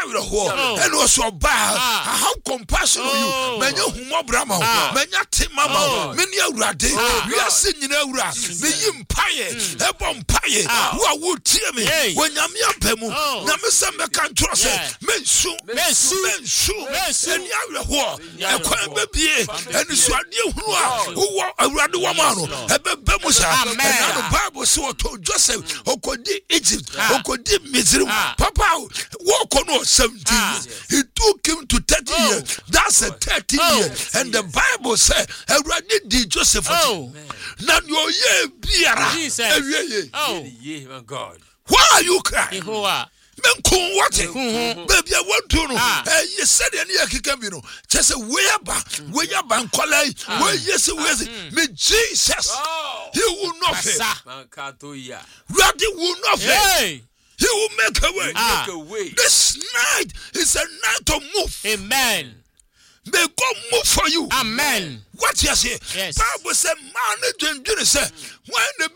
ho and also ba I have compassion on you menya humo brama menya timama meni awurade we are singing awura me yimpaye ebom paye wo a wo tie me wonyame abemu na me se me kan tro se mensu eni awura ekwan bebie eni suade hunu a wo awurade wo ma no ebebemu sa na the Bible so to Joseph okodi Egypt okodi Misri papa walk on 17 years he took him to 30 years that's a 30 years and the Bible said already did Joseph now your year biara my God why are you crying men what baby I want to know you said any can be no just a way up college where yes me Jesus he will not fail Raddy will not fail he will make a way this night is a night of move amen may God move for you amen what you say yes Bible said man didn't say when the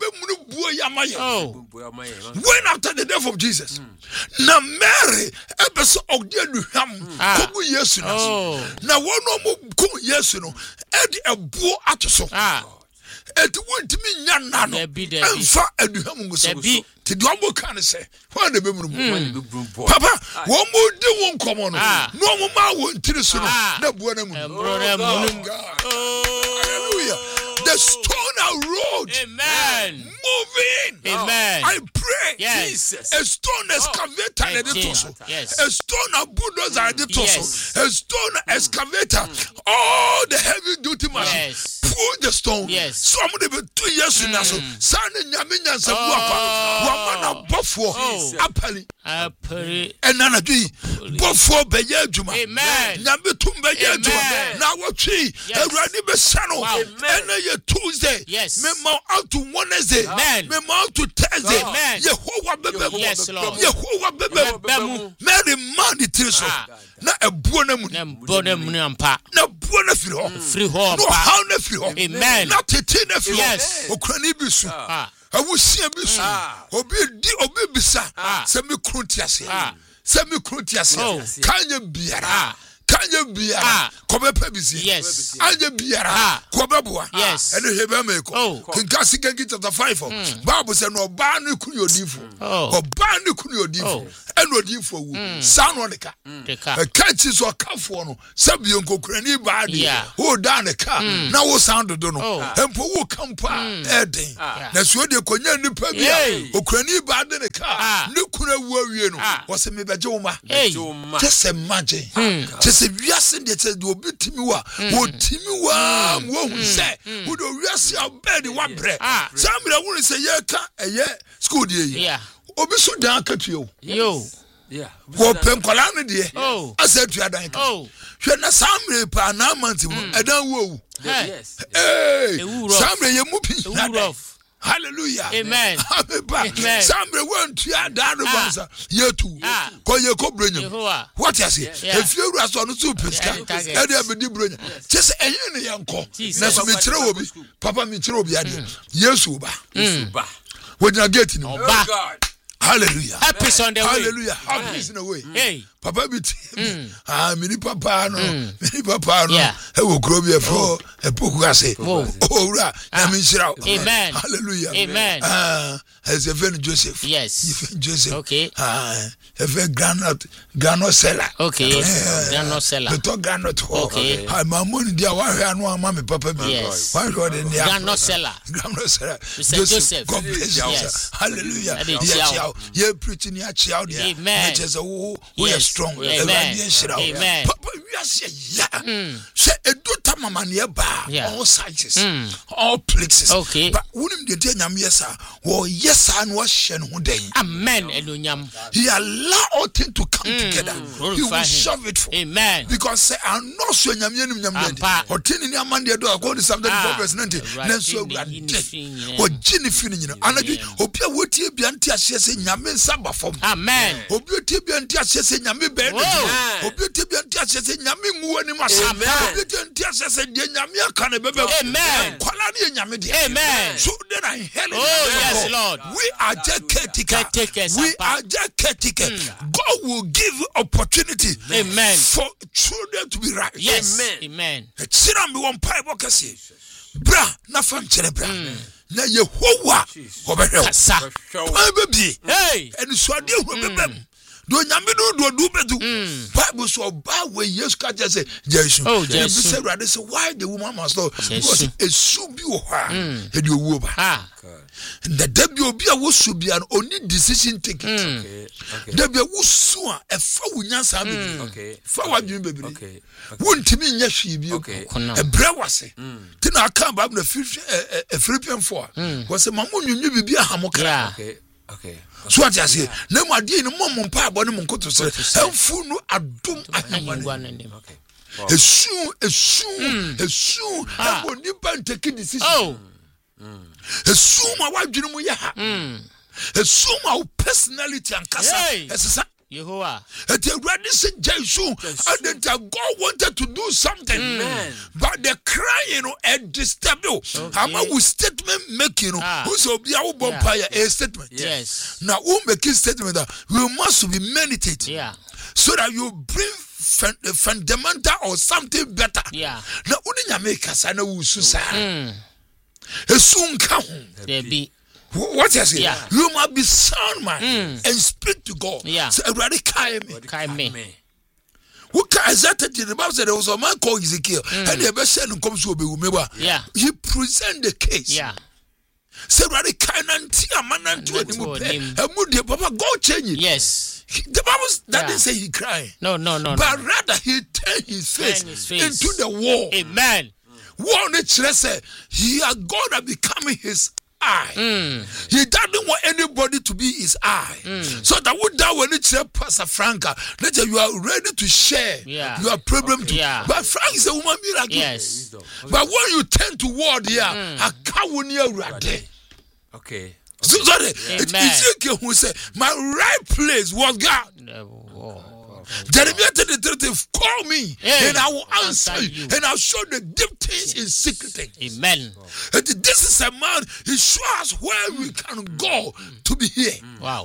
when after the death of Jesus na Mary ebeso ogde nuham kobu Yesu na wono mo ko Yesu no edi ebuo atoso eti wontimi nya na no emfa aduham nguso ti do mo kan say when the bemuru papa wo mo di won komo no no mo ma won tiri so no na buo na mu hallelujah the stone road amen moving amen I pray Jesus a stone excavator a stone bulldozer a stone excavator all the heavy duty machine pull the stone somebody be 2 years in so san nyame nyansa bu apa wa mana bofo apali enana dui bofo beye adwuma amen nyame tum beye adwuma na wotwi awurade be sano ena ye Tuesday me ma out to Wednesday me ma out to Thursday Yehovah bebe Yehovah bebe Mary man the triso na ebuo na mu ampa na buo na firi ho no how na firi ho amen na tete na firi ho okrani bisu awusia bisu obi bisa se me kruntiase kanye biara kobe pebisi anye biara kobe boa ene hebe meko kinkasi kenki chapter 5 Bible say no ba ne kunu odifo oba ne kunu odifo ene odifo wu sanu neka ka chi so kafo no sabio nkokurani ba de o da ne ka na wo sound do no empo wo kampa eden na so de konya nipa bia okurani ba de ne ka ne kunu wu awie no wo se me beje wo ma just imagine just wiase de say do obitimi wa wo timi wa wo hu say wo do wiase abed wa bre samre wo say ye ka eye school de obi so dan akatuo yo wo penkola no de asatu adan ka hwe na samre pa na amanti mu edan wo samre ye mu pi hallelujah amen amen samre won tua da no bansa yetu ko ye ko bronya what you say if you ru aso no so pesca e dey be di bronya just enye ne yanko na so me kire obi papa me kire obi ade yesu ba wojina gate ni ba hallelujah happy on the way hallelujah happy in the way hey papa biti mini papa no e wo kro bi efo epoku ase owura na me nshira amen hallelujah amen as even Joseph yes Joseph okay even granite seller okay granite seller the granite okay my money dia wa hwe anu ama me papa bi why go dey near granite seller Joseph God bless you hallelujah you preaching ya child there amen we are strong amen papa we are say eduta mama ne ba all sizes all places but unim de dia nyam yesa wo yesa no hye no den amen elonyam he allow all things to come together he will shove it for amen because say I know so nyam yenum nyam de otini ni amande do according to Psalm 34 verse 90 nenso awurade o gini fini nyina anaju obi a wotie bia ntia hye se nyame nsaba fom amen obi otie bia ntia hye se nyame be obi otie bia ntia hye se nyame nguwa ni masa obi otie ntia hye said the nyame aka ne bebe. Amen. Kwala ne nyame de. Amen. So then I heard yes, Lord. We are just caretakers. We are just caretakers. God will give opportunity. Amen. For children to be right. Yes. Amen. Chira me won pai bo kase. Bra na fam chere bra. Na Yehowa obehwe. Kasa. Baby. Hey. And so ade hu bebem. Do nyame do bedu. Bible so ba we yes ka just say Jesus. Oh, Jesus. They say why the woman must not because it should be ha. E dey owo ba. The debi obi a wo su bia oni decision taking. Debi wo su a e fa wo nyansa bebi. Okay. Fa wa dwun bebi. Okay. Wontimi nya hwi bi. E bre wase. Ti na aka ba na Philippians 4. Was say mamu nyunyu bibi ahamokra. Okay. So what I say, no more dear no more pa boni mun koto se. Enfu no adum ahemane. Okay. Esu e boni ban take decision. Oh. Esu ma wadwene mu ye ha. Esu ma personality and kasa. Esesa Yehovah. At the ready say Jesus, and then God wanted to do something, but the crying and disturbed you. I'm a statement making. Who's a be our vampire a statement? Yes. Now, who make a statement that we must be meditated? Yeah. So that you bring fundamental or something better. Yeah. Now, wouldn't you make us an ususa? A soon come. There be. What I say? Yeah. You must be sound man and speak to God. Yeah. So everybody kai me. Who can the Bible said there was a man called Ezekiel and the best son comes to be remember. Yeah. He present the case. Yeah. So everybody kind of man and to him. Papa God change it. Yes. The Bible didn't say he cried. No. But rather he turned his face into the wall. Amen. One say he had God had becoming his eye. He doesn't want anybody to be his eye. So that would that when it's Pastor Franca, let you are ready to share your problem to. But Frank is a woman miracle. Yes. But when you turn toward here, I can't near ready. Okay. So sorry, it's Ezekiel who said, my right place was God. Jeremiah 33, call me and I will answer you and I'll show the deep things in secret things. Amen. And this is a man, he shows us where we can go to be here. Wow.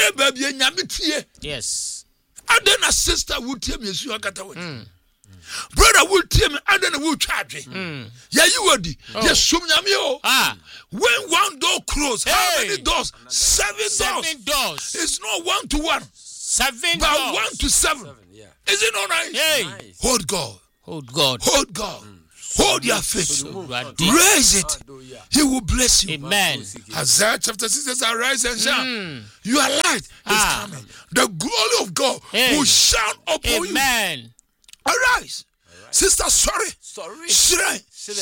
Yes. And then a sister would tell me, brother will tell me, and then will charge me. Yeah, you would. Yes, when one door closed, how many doors? 7 doors. It's not 1 to 1. 7 but doors. 1 to 7. Is it not nice? Hey. Hold God. Hold God. Hold God. Hold your faith. Raise it. He will bless you. Amen. Isaiah chapter 6 says, arise and shine. Your light is coming. The glory of God will shine upon you. Amen. Arise. Sister, sorry. Shrine.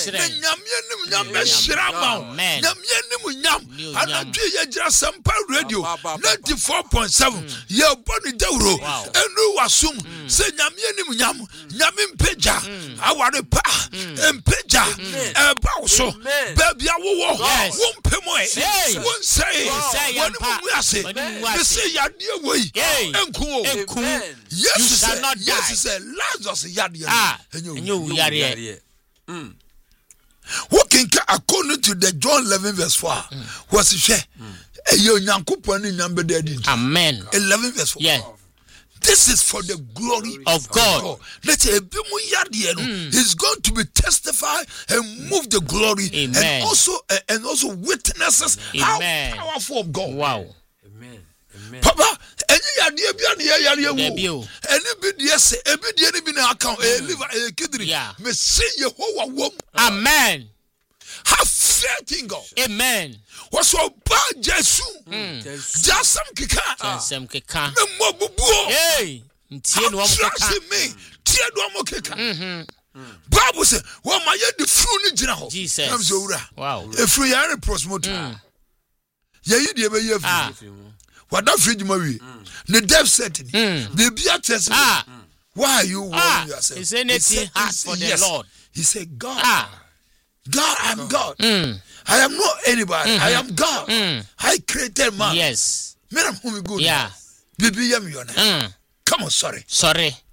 Radio 94.7. You're born in Deuro. And you assume, say Yamian, Yamin Peja, our pa, and Peja, a Bauso, Baby, I won't pay more. Won't say, we are saying, they say Yadia way, and cool. Yes, yes, it's a Lazarus Yadia. And you are walking according to the John 11 verse 4 was share a Yankupon number dead. Amen. 11 verse 4. Yeah. This is for the glory of God. Let's say he's going to be testified and move the glory. Amen. and also witnesses how powerful of God. Wow. Papa, any idea beyond the area, any bid yes, every day in account, a liver, a kidney, may see Yehovah woman. Amen. Have faith in God. Amen. What's so bad, Jesus? Just some kika. No more. Hey, trust in me. Tear no kika. Bible says, well, my head the fruit general. Jesus. Wow. If we are a prosmoter, you dear. What that fridge Marie? The dev said, the beer test. Why are you worrying yourself? Is anything hard for the Lord? He said, God, God, I'm God. I am not anybody. I am God. I created man. Yes. Man, I'm good. Yeah. Baby, come on, sorry.